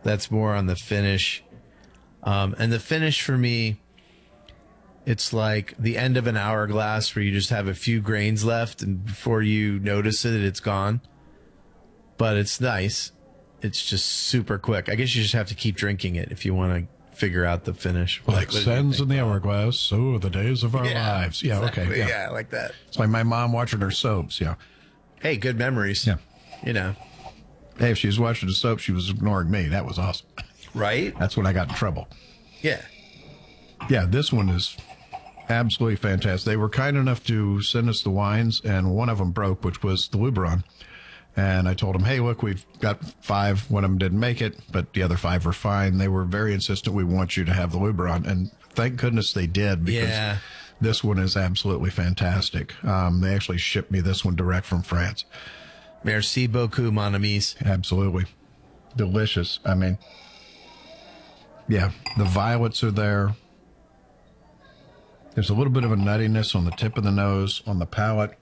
That's more on the finish. And the finish for me, it's like the end of an hourglass where you just have a few grains left, and before you notice it, it's gone. But it's nice. It's just super quick. I guess you just have to keep drinking it if you want to figure out the finish. Like sands in the hourglass, so are the days of our lives. Yeah, exactly. okay. Yeah, I like that. It's like my mom watching her soaps, yeah. Hey, good memories. Yeah. You know. Hey, if she was watching the soap, she was ignoring me. That was awesome. Right? That's when I got in trouble. Yeah. Yeah, this one is absolutely fantastic. They were kind enough to send us the wines, and one of them broke, which was the Luberon. And I told them, hey, look, we've got 5. One of them didn't make it, but the other 5 were fine. They were very insistent. We want you to have the Luberon. And thank goodness they did, because this one is absolutely fantastic. They actually shipped me this one direct from France. Merci beaucoup, mon amis. Absolutely. Delicious. I mean, yeah, the violets are there. There's a little bit of a nuttiness on the tip of the nose, on the palate.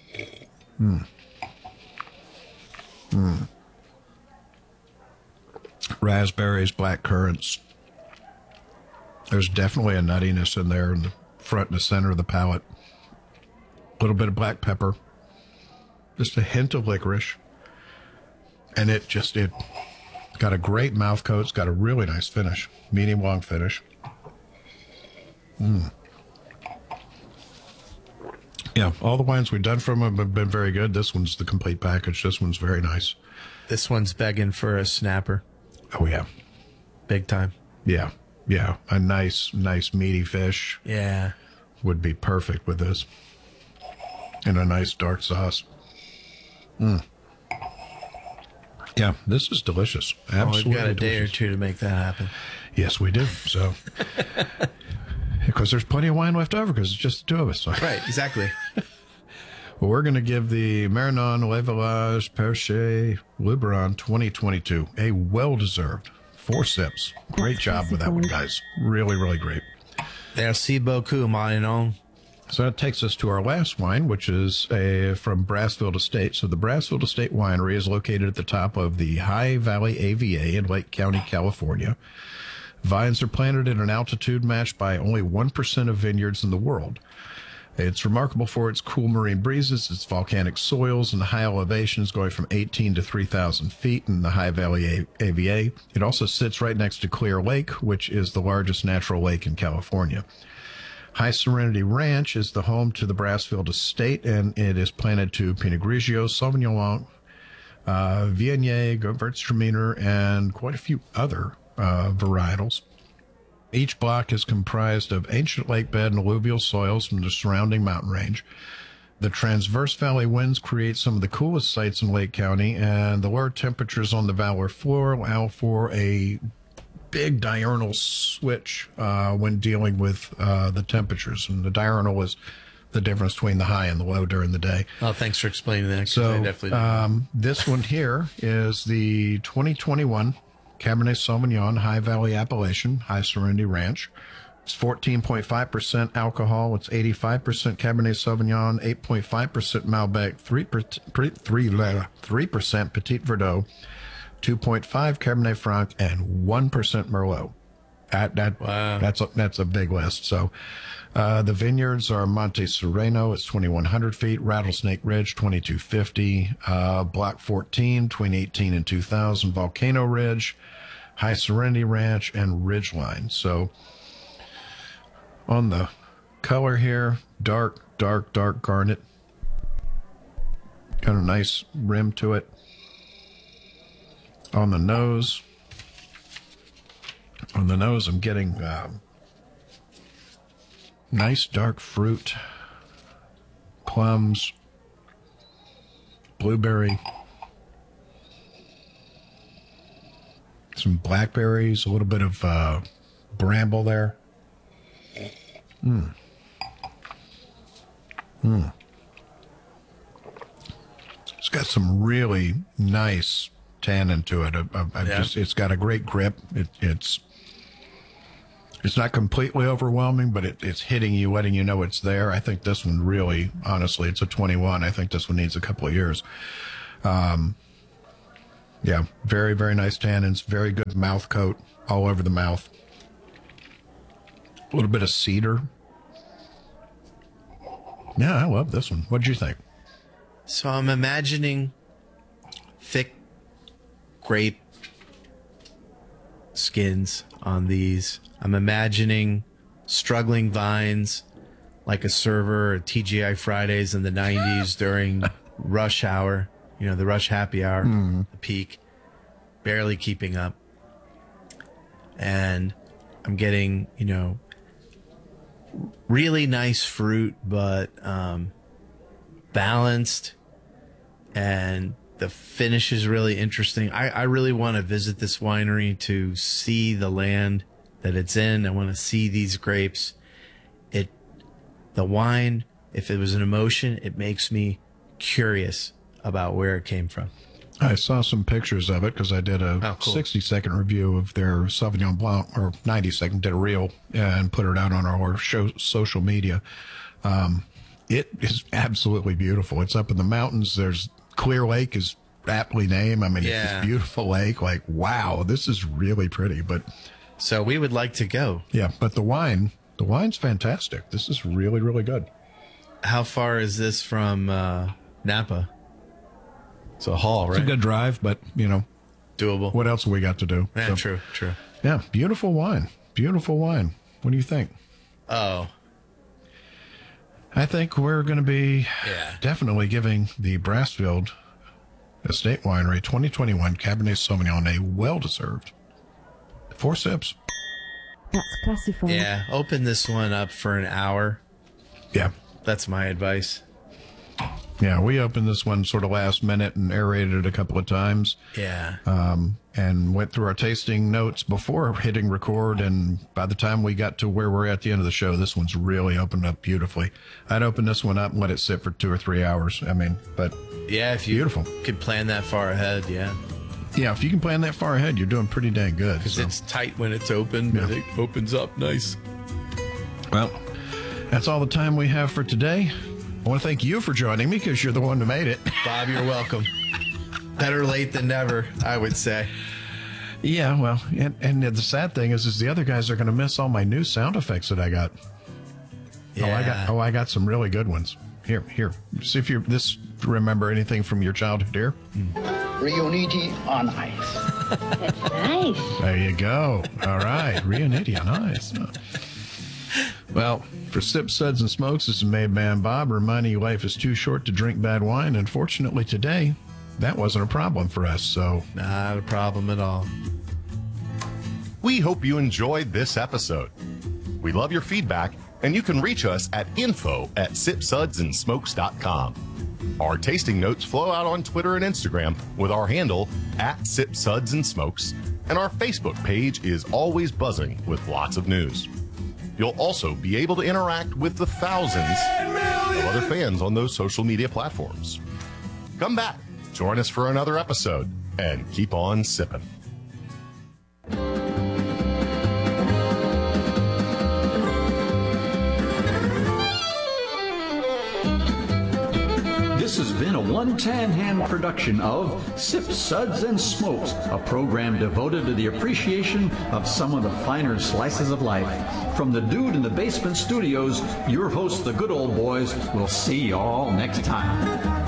Raspberries, black currants. There's definitely a nuttiness in there in the front and the center of the palate. A little bit of black pepper. Just a hint of licorice. And it got a great mouth coat. It's got a really nice finish. Medium long finish. Yeah, all the wines we've done from them have been very good. This one's the complete package. This one's very nice. This one's begging for a snapper. Oh, yeah. Big time. Yeah, yeah. A nice meaty fish. Yeah. Would be perfect with this. And a nice dark sauce. Yeah, this is delicious. Absolutely we've got a day or delicious. 2 to make that happen. Yes, we do. So, because there's plenty of wine left over, because it's just the 2 of us. So. Right, exactly. Well, we're going to give the Marignan Le Village Perche Luberon 2022 a well-deserved 4 sips. Great job with that one, guys. Really, really great. Merci beaucoup, Marinon. So that takes us to our last wine, which is from Brassfield Estate. So the Brassfield Estate Winery is located at the top of the High Valley AVA in Lake County, California. Vines are planted at an altitude matched by only 1% of vineyards in the world. It's remarkable for its cool marine breezes, its volcanic soils, and the high elevations going from 18 to 3,000 feet in the High Valley AVA. It also sits right next to Clear Lake, which is the largest natural lake in California. High Serenity Ranch is the home to the Brassfield Estate, and it is planted to Pinot Grigio, Sauvignon Blanc, Viognier, Gewürztraminer, and quite a few other varietals. Each block is comprised of ancient lake bed and alluvial soils from the surrounding mountain range. The transverse valley winds create some of the coolest sites in Lake County, and the lower temperatures on the valley floor allow for a big diurnal switch when dealing with the temperatures. And the diurnal is the difference between the high and the low during the day. Oh, thanks for explaining that. So I definitely didn't. this one here is the 2021 Cabernet Sauvignon High Valley Appellation High Serenity Ranch. It's 14.5% alcohol. It's 85% Cabernet Sauvignon, 8.5% Malbec, 3% Petit Verdot, 2.5 Cabernet Franc, and 1% Merlot. Wow. That's a big list. So the vineyards are Monte Sereno, it's 2,100 feet, Rattlesnake Ridge, 2,250, Block 14, between 18 and 2,000, Volcano Ridge, High Serenity Ranch, and Ridgeline. So on the color here, dark garnet. Got a nice rim to it. On the nose, I'm getting nice dark fruit, plums, blueberry, some blackberries, a little bit of bramble there. It's got some really nice tannin to it. It's got a great grip. It's not completely overwhelming, but it's hitting you, letting you know it's there. I think this one really, honestly, it's a 21. I think this one needs a couple of years. Yeah, very, very nice tannins. Very good mouth coat all over the mouth. A little bit of cedar. Yeah, I love this one. What did you think? So I'm imagining thick grape skins on these. I'm imagining struggling vines like a server at TGI Fridays in the 90s during rush hour, the rush happy hour, the peak, barely keeping up. And I'm getting, really nice fruit, but balanced, and the finish is really interesting. I really want to visit this winery to see the land that it's in. I want to see these grapes. The wine, if it was an emotion, it makes me curious about where it came from. I saw some pictures of it because I did a 60-second review of their Sauvignon Blanc, or 90-second, did a reel and put it out on our social media. It is absolutely beautiful. It's up in the mountains. There's Clear Lake is aptly named. I mean, It's this beautiful lake. Like, wow, this is really pretty. But so we would like to go. Yeah, but the wine's fantastic. This is really, really good. How far is this from Napa? It's a haul, right? It's a good drive, but, doable. What else have we got to do? Yeah, true. Yeah, beautiful wine. Beautiful wine. What do you think? Oh. I think we're going to be definitely giving the Brassfield Estate Winery 2021 Cabernet Sauvignon a well-deserved 4 sips. That's classified. Yeah, open this one up for an hour. Yeah. That's my advice. Yeah, we opened this one sort of last minute and aerated it a couple of times. Yeah. And went through our tasting notes before hitting record. And by the time we got to where we're at the end of the show, this one's really opened up beautifully. I'd open this one up and let it sit for 2 or 3 hours. But yeah, if you beautiful. Could plan that far ahead, yeah. Yeah, if you can plan that far ahead, you're doing pretty dang good. Because it's tight when it's open, but it opens up nice. Well, that's all the time we have for today. I want to thank you for joining me because you're the one who made it. Bob, you're welcome. Better late than never, I would say. Yeah, well, and the sad thing is the other guys are going to miss all my new sound effects that I got. Yeah. I got some really good ones. Here. See if remember anything from your childhood here. Riunite on ice. That's nice. There you go. All right, Riunite on ice. Well, for Sip, Suds, and Smokes, this is Made Man Bob, reminding you life is too short to drink bad wine. Unfortunately, today, that wasn't a problem for us, so... Not a problem at all. We hope you enjoyed this episode. We love your feedback, and you can reach us at info@sipsudsandsmokes.com. Our tasting notes flow out on Twitter and Instagram with our handle @SipSudsAndSmokes, and our Facebook page is always buzzing with lots of news. You'll also be able to interact with the thousands of other fans on those social media platforms. Come back, join us for another episode, and keep on sipping. This has been a One Tan Hand production of Sip, Suds, and Smokes, a program devoted to the appreciation of some of the finer slices of life. From the Dude in the Basement Studios, your hosts, the Good Old Boys, will see y'all next time.